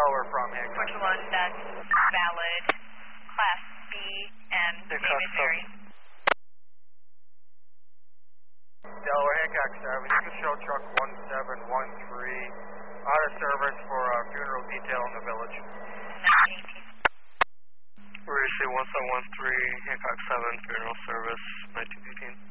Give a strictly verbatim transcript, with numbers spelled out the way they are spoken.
Delaware from Hancock. Which one? That's valid. Class B and name is Mary. Delaware Hancock seven, you can show truck one seven one three out of service for a funeral detail in the village. nineteen eighteen. We're going to say one seven one three, Hancock seven, funeral service, nineteen eighteen.